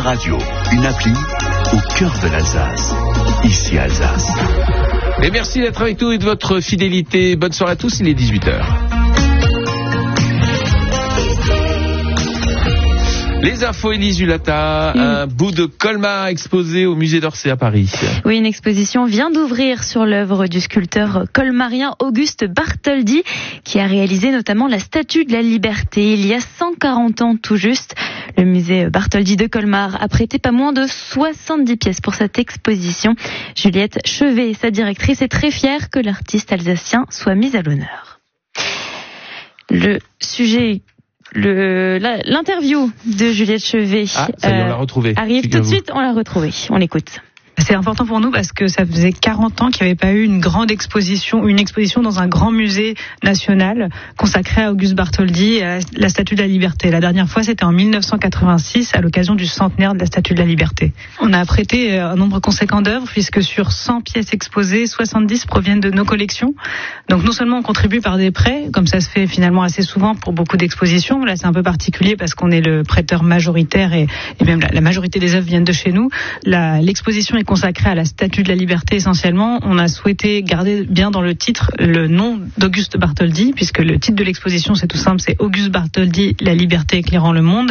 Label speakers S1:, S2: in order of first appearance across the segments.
S1: radio, une appli au cœur de l'Alsace. Ici Alsace.
S2: Et merci d'être avec nous et de votre fidélité. Bonne soirée à tous, il est 18h. Les infos, Élise Hulata, un bout de Colmar exposé au musée d'Orsay à Paris.
S3: Oui, une exposition vient d'ouvrir sur l'œuvre du sculpteur colmarien Auguste Bartholdi, qui a réalisé notamment la Statue de la Liberté il y a 140 ans tout juste. Le musée Bartholdi de Colmar a prêté pas moins de 70 pièces pour cette exposition. Juliette Chevet, sa directrice, est très fière que l'artiste alsacien soit mis à l'honneur. L'interview de Juliette Chevet
S2: on l'a retrouvée.
S3: Arrive tout de suite, on l'a retrouvée. On l'écoute.
S4: C'est important pour nous parce que ça faisait 40 ans qu'il n'y avait pas eu une grande exposition, une exposition dans un grand musée national consacré à Auguste Bartholdi et à la Statue de la Liberté. La dernière fois, c'était en 1986 à l'occasion du centenaire de la Statue de la Liberté. On a prêté un nombre conséquent d'œuvres puisque sur 100 pièces exposées, 70 proviennent de nos collections. Donc non seulement on contribue par des prêts, comme ça se fait finalement assez souvent pour beaucoup d'expositions. Là, c'est un peu particulier parce qu'on est le prêteur majoritaire et même la majorité des œuvres viennent de chez nous. L'exposition est consacré à la Statue de la Liberté essentiellement. On a souhaité garder bien dans le titre le nom d'Auguste Bartholdi, puisque le titre de l'exposition, c'est tout simple, c'est Auguste Bartholdi, la liberté éclairant le monde.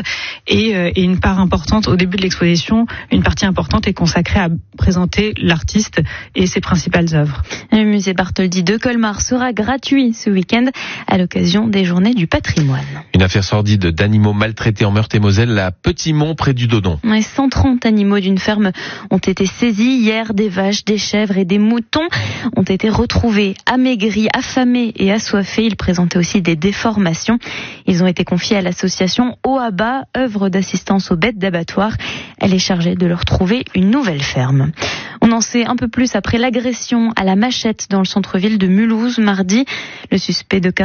S4: Et une part importante, au début de l'exposition, une partie importante est consacrée à présenter l'artiste et ses principales œuvres.
S3: Le musée Bartholdi de Colmar sera gratuit ce week-end à l'occasion des Journées du patrimoine.
S2: Une affaire sordide d'animaux maltraités en Meurthe-et-Moselle à Petit-Mont près du Dodon.
S3: 130 animaux d'une ferme ont été saisis hier. Des vaches, des chèvres et des moutons ont été retrouvés amaigris, affamés et assoiffés. Ils présentaient aussi des déformations. Ils ont été confiés à l'association OABA, œuvre d'assistance aux bêtes d'abattoir. Elle est chargée de leur trouver une nouvelle ferme. On en sait un peu plus après l'agression à la machette dans le centre-ville de Mulhouse mardi. Le suspect de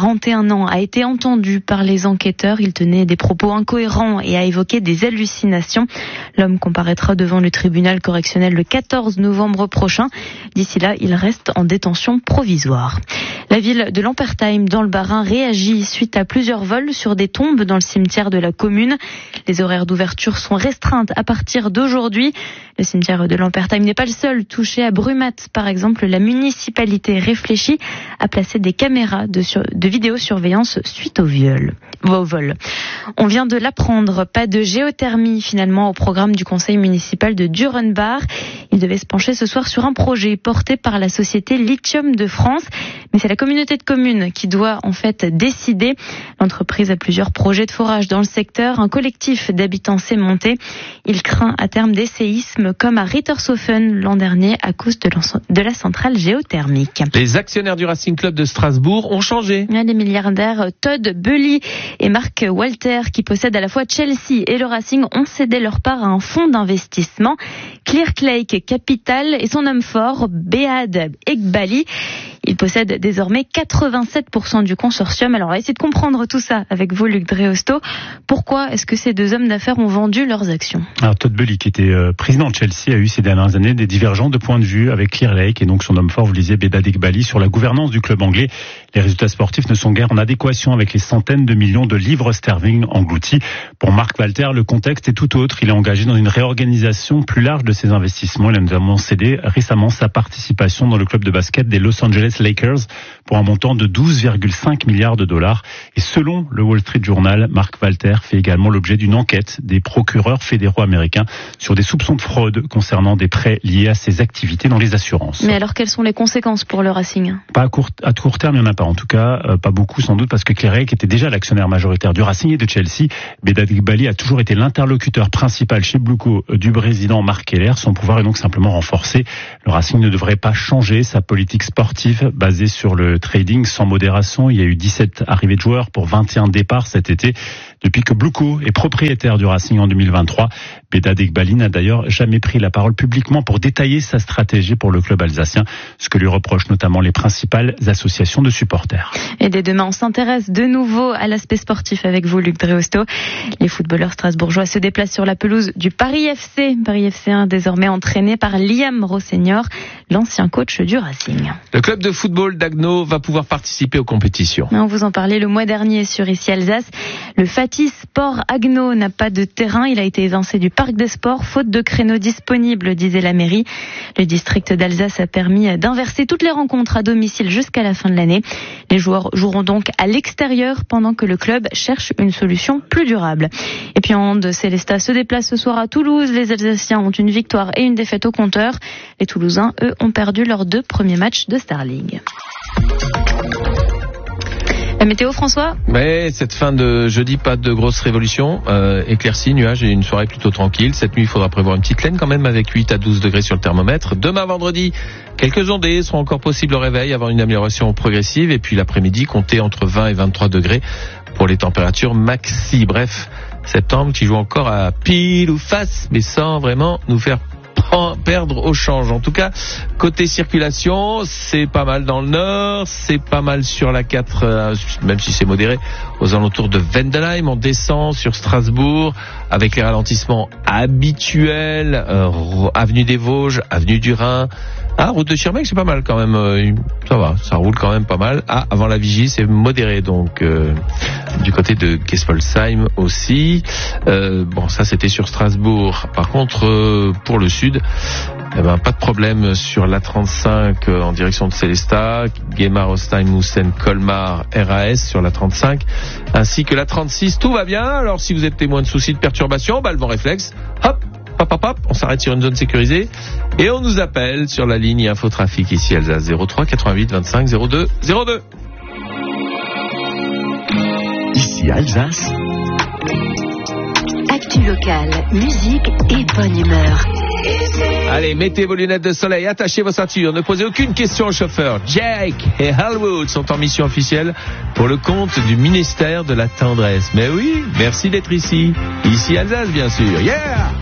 S3: 41 ans a été entendu par les enquêteurs. Il tenait des propos incohérents et a évoqué des hallucinations. L'homme comparaîtra devant le tribunal correctionnel le 14 novembre prochain. D'ici là, il reste en détention provisoire. La ville de Lampertheim, dans le Bas-Rhin, réagit suite à plusieurs vols sur des tombes dans le cimetière de la commune. Les horaires d'ouverture sont restreintes à partir d'aujourd'hui. Le cimetière de Lampertheim n'est pas le seul touché. À Brumat, par exemple, la municipalité réfléchit à placer des caméras de vidéosurveillance suite au vol. On vient de l'apprendre, pas de géothermie finalement au programme du conseil municipal de Durenbach. Il devait se pencher ce soir sur un projet porté par la société Lithium de France, mais c'est la communauté de communes qui doit en fait décider. L'entreprise a plusieurs projets de forage dans le secteur. Un collectif d'habitants s'est monté. Il craint à terme des séismes comme à Rittershofen l'an dernier à cause de la centrale géothermique.
S2: Les actionnaires du Racing Club de Strasbourg ont changé.
S3: Les milliardaires Todd Boehly et Mark Walter, qui possèdent à la fois Chelsea et le Racing, ont cédé leur part à un fonds d'investissement, Clearlake Capital, et son homme fort, Bead Eghbali. Il possède désormais 87% du consortium. Alors on va essayer de comprendre tout ça avec vous, Luc Dreosto. Pourquoi est-ce que ces deux hommes d'affaires ont vendu leurs actions ?
S5: Alors Todd Boehly, qui était président de Chelsea, a eu ces dernières années des divergences de points de vue avec Clearlake et donc son homme fort, vous le disiez, Bead Eghbali, sur la gouvernance du club anglais. Les résultats sportifs ne sont guère en adéquation avec les centaines de millions de livres sterling engloutis. Pour Mark Walter, le contexte est tout autre. Il est engagé dans une réorganisation plus large de ses investissements. Il a notamment cédé récemment sa participation dans le club de basket des Los Angeles Lakers pour un montant de 12,5 milliards de dollars. Et selon le Wall Street Journal, Mark Walter fait également l'objet d'une enquête des procureurs fédéraux américains sur des soupçons de fraude concernant des prêts liés à ses activités dans les assurances.
S3: Mais alors, quelles sont les conséquences pour le Racing ?
S5: Pas à court terme, il n'y en a pas. En tout cas, pas beaucoup sans doute, parce que Clearlake était déjà l'actionnaire majoritaire du Racing et de Chelsea. Bead Eghbali a toujours été l'interlocuteur principal chez Blueco du président Marc Keller. Son pouvoir est donc simplement renforcé. Le Racing ne devrait pas changer sa politique sportive basée sur le trading sans modération. Il y a eu 17 arrivées de joueurs pour 21 départs cet été. Depuis que Blueco est propriétaire du Racing en 2023, Bead Eghbali n'a d'ailleurs jamais pris la parole publiquement pour détailler sa stratégie pour le club alsacien, ce que lui reprochent notamment les principales associations de supporters.
S3: Et dès demain, on s'intéresse de nouveau à l'aspect sportif avec vous, Luc Dreosto. Les footballeurs strasbourgeois se déplacent sur la pelouse du Paris FC. Paris FC 1 désormais entraîné par Liam Rosseignor, l'ancien coach du Racing.
S2: Le club de football d'Agno va pouvoir participer aux compétitions.
S3: On vous en parlait le mois dernier sur Ici Alsace. Le Patis Sport Agno n'a pas de terrain. Il a été évincé du parc des sports, faute de créneaux disponibles, disait la mairie. Le district d'Alsace a permis d'inverser toutes les rencontres à domicile jusqu'à la fin de l'année. Les joueurs joueront donc à l'extérieur pendant que le club cherche une solution plus durable. Et puis en hand, Célestat se déplace ce soir à Toulouse. Les Alsaciens ont une victoire et une défaite au compteur. Les Toulousains, eux, ont perdu leurs 2 premiers matchs de Star League. La météo, François ?
S2: Mais cette fin de jeudi, pas de grosse révolution. Éclaircie, nuages et une soirée plutôt tranquille. Cette nuit, il faudra prévoir une petite laine quand même avec 8 à 12 degrés sur le thermomètre. Demain, vendredi, quelques ondées seront encore possibles au réveil avant une amélioration progressive. Et puis l'après-midi, comptez entre 20 et 23 degrés pour les températures maxi. Bref, septembre qui joue encore à pile ou face, mais sans vraiment nous faire perdre au change. En tout cas, côté circulation, c'est pas mal dans le nord, c'est pas mal sur la 4, même si c'est modéré, aux alentours de Vendelheim. On descend sur Strasbourg avec les ralentissements habituels, avenue des Vosges, avenue du Rhin. Route de Schirmeck, c'est pas mal quand même. Ça va, ça roule quand même pas mal. Avant la vigie, c'est modéré, donc du côté de Gespolsheim aussi. Ça c'était sur Strasbourg. Par contre, pour le sud, pas de problème sur l'A35 en direction de Célestat, Guémar, Ostheim, Moussen, Colmar, RAS sur l'A35, ainsi que l'A36. Tout va bien. Alors si vous êtes témoin de soucis de perturbation, le vent réflexe, hop, on s'arrête sur une zone sécurisée et on nous appelle sur la ligne Infotrafic ici Alsace 03 88 25 02 02.
S1: Ici Alsace.
S6: Actu locale, musique et bonne humeur.
S2: Allez, mettez vos lunettes de soleil, attachez vos ceintures, ne posez aucune question au chauffeur. Jake et Halwood sont en mission officielle pour le compte du ministère de la Tendresse. Mais oui, merci d'être ici. Ici Alsace, bien sûr. Yeah!